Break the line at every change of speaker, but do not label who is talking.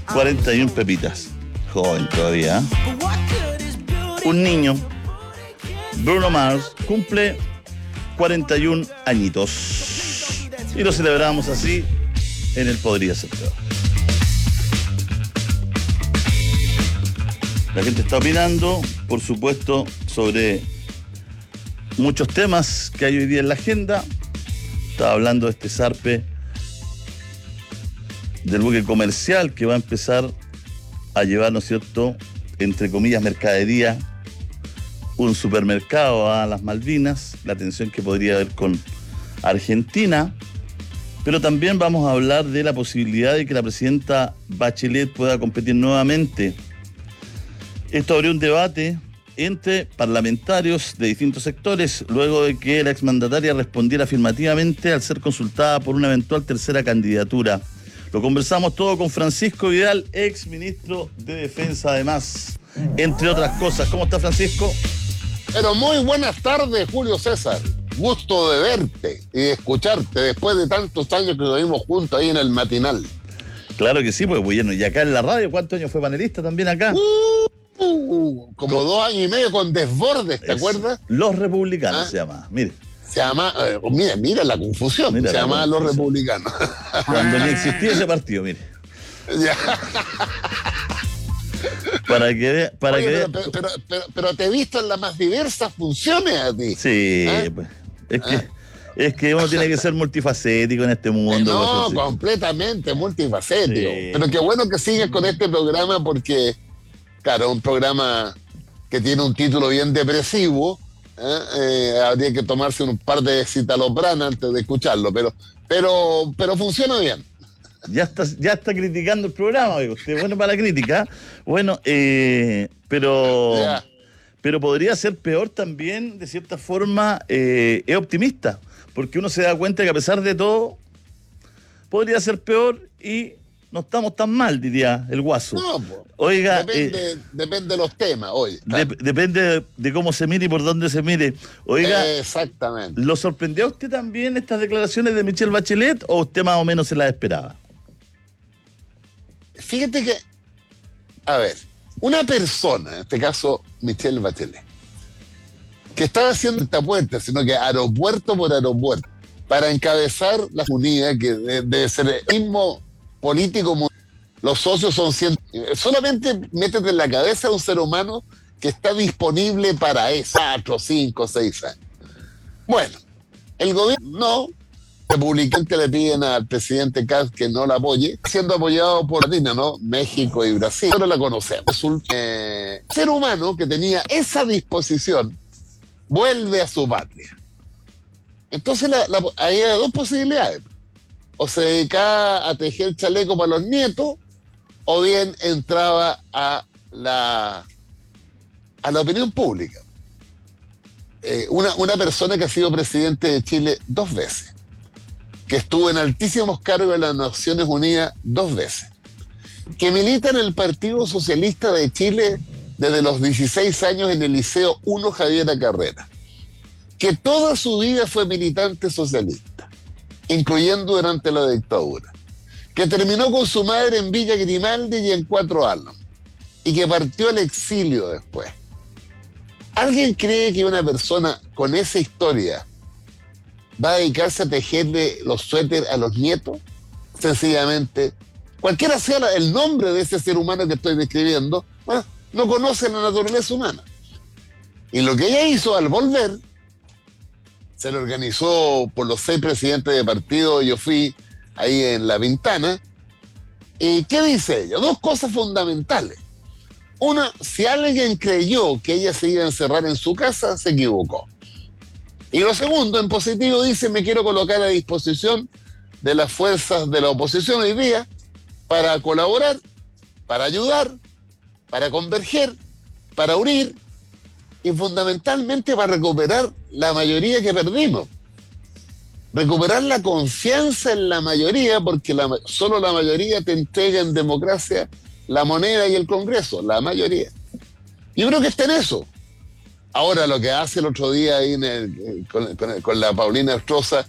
41 pepitas. Joven todavía, ¿eh? Un niño, Bruno Mars, cumple 41 añitos. Y lo celebramos así en el Podría Ser Peor. La gente está opinando, por supuesto, sobre muchos temas que hay hoy día en la agenda. Estaba hablando de este zarpe del buque comercial que va a empezar a llevar, ¿no es cierto?, entre comillas, mercadería, un supermercado a las Malvinas, la tensión que podría haber con Argentina, pero también vamos a hablar de la posibilidad de que la presidenta Bachelet pueda competir nuevamente. Esto abrió un debate entre parlamentarios de distintos sectores, luego de que la exmandataria respondiera afirmativamente al ser consultada por una eventual tercera candidatura. Lo conversamos todo con Francisco Vidal, ex ministro de Defensa, además, entre otras cosas. ¿Cómo está, Francisco?
Pero muy buenas tardes, Julio César. Gusto de verte y de escucharte después de tantos años que estuvimos juntos ahí en el matinal.
Claro que sí, pues bueno, y acá en la radio, ¿cuántos años fue panelista también acá?
Como 2 años y medio con Desbordes, ¿te acuerdas?
Los Republicanos se llama, mire.
Se llama, mira la confusión,
mira
se llama Los Republicanos.
Cuando ni existía ese partido, mire.
Ya.
Para que vea.
Oye, pero te he visto en las más diversas funciones a ti.
Sí, pues. Es que uno tiene que ser multifacético en este mundo.
No,
pues,
completamente multifacético.
Sí.
Pero qué bueno que sigues con este programa porque, claro, un programa que tiene un título bien depresivo. Habría que tomarse un par de citalopram antes de escucharlo, pero funciona bien.
Ya está criticando el programa, oiga, usted bueno para la crítica. Bueno, pero podría ser peor también, de cierta forma, es optimista, porque uno se da cuenta que a pesar de todo, podría ser peor y no estamos tan mal, diría el Guaso.
No,
oiga,
depende de los temas, oye.
Depende de cómo se mire y por dónde se mire. Oiga,
exactamente.
¿Lo sorprendió a usted también estas declaraciones de Michelle Bachelet o usted más o menos se las esperaba?
Fíjate que, a ver, una persona, en este caso Michelle Bachelet, que estaba haciendo esta puerta, sino que aeropuerto por aeropuerto, para encabezar la unidad que debe ser el mismo político mundial. Los socios son 100. Solamente métete en la cabeza de un ser humano que está disponible para eso, 4, 5, 6 años. Bueno, el gobierno no. Republicanos le piden al presidente Katz que no la apoye, siendo apoyado por Latina, ¿no? México y Brasil. Ahora la conocemos. Ser humano que tenía esa disposición vuelve a su patria. Entonces ahí hay 2 posibilidades. O se dedicaba a tejer chaleco para los nietos, o bien entraba a la opinión pública. Una persona que ha sido presidente de Chile 2 veces, que estuvo en altísimos cargos de las Naciones Unidas 2 veces, que milita en el Partido Socialista de Chile desde los 16 años en el Liceo 1 Javiera Carrera, que toda su vida fue militante socialista, incluyendo durante la dictadura, que terminó con su madre en Villa Grimaldi y en Cuatro Álamos, y que partió al exilio después. ¿Alguien cree que una persona con esa historia va a dedicarse a tejerle los suéteres a los nietos? Sencillamente, cualquiera sea el nombre de ese ser humano que estoy describiendo, no conoce la naturaleza humana. Y lo que ella hizo al volver, se lo organizó por los 6 presidentes de partido, yo fui ahí en La Pintana. ¿Y qué dice ella? 2 cosas fundamentales. Una, si alguien creyó que ella se iba a encerrar en su casa, se equivocó. Y lo segundo, en positivo, dice: me quiero colocar a disposición de las fuerzas de la oposición hoy día para colaborar, para ayudar, para converger, para unir y fundamentalmente para recuperar la mayoría que perdimos. Recuperar la confianza en la mayoría, porque solo la mayoría te entrega en democracia la moneda y el Congreso, la mayoría. Yo creo que está en eso. Ahora, lo que hace el otro día ahí con la Paulina Estroza,